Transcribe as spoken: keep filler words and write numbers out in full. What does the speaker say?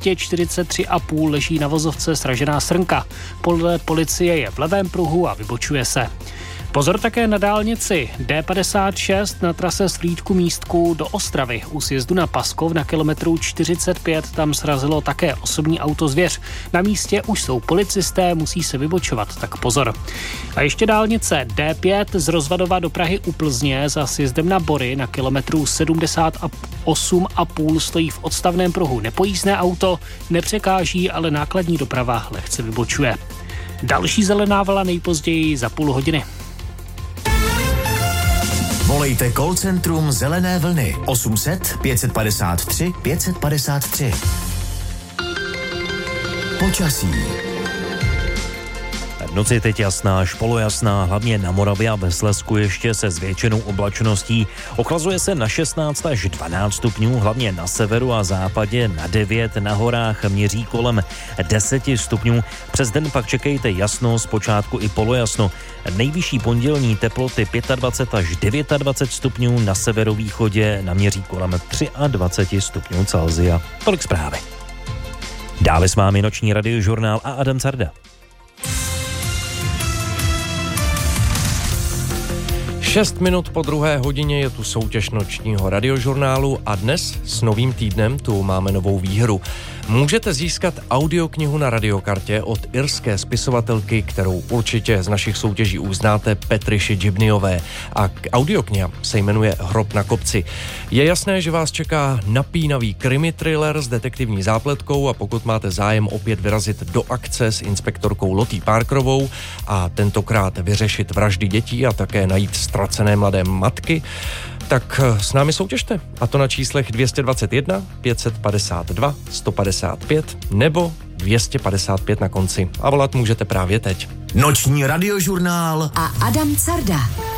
stě čtyřicet tři a půl leží na vozovce sražená srnka. Podle policie je v levém pruhu a vybočuje se. Pozor také na dálnici D padesát šest na trase Slídku Místku do Ostravy. U sjezdu na Paskov na kilometru čtyřicet pět tam srazilo také osobní auto zvěř. Na místě už jsou policisté, musí se vybočovat, tak pozor. A ještě dálnice D pět z Rozvadova do Prahy u Plzně za sjezdem na Bory na kilometru sedmdesát osm a půl stojí v odstavném pruhu nepojízdné auto, nepřekáží, ale nákladní doprava lehce vybočuje. Další zelená vlna nejpozději za půl hodiny. Volejte call centrum Zelené vlny osm set pět padesát tři pět padesát tři. Počasí. V noci teď jasná až polojasná, hlavně na Moravě a ve Slezsku ještě se zvětšenou oblačností. Ochlazuje se na šestnáct až dvanáct stupňů, hlavně na severu a západě, na devět, na horách měří kolem deset stupňů. Přes den pak čekejte jasno, zpočátku i polojasno. Nejvyšší pondělní teploty dvacet pět až dvacet devět stupňů, na severovýchodě naměří kolem dvacet tři stupňů Celsia. Tolik zprávy. Dále s vámi noční radiožurnál a Adam Carda. Šest minut po druhé hodině je tu soutěž nočního radiožurnálu a dnes s novým týdnem tu máme novou výhru. Můžete získat audioknihu na radiokartě od irské spisovatelky, kterou určitě z našich soutěží uznáte, Petriši Džibniové. A audiokniha se jmenuje Hrob na kopci. Je jasné, že vás čeká napínavý krimi thriller s detektivní zápletkou a pokud máte zájem opět vyrazit do akce s inspektorkou Lottie Parkerovou a tentokrát vyřešit vraždy dětí a také najít ztracené mladé matky, tak s námi soutěžte. A to na číslech dvě stě dvacet jedna, pět set padesát dva, sto padesát pět nebo dvě stě padesát pět na konci. A volat můžete právě teď. Noční radiožurnál a Adam Carda.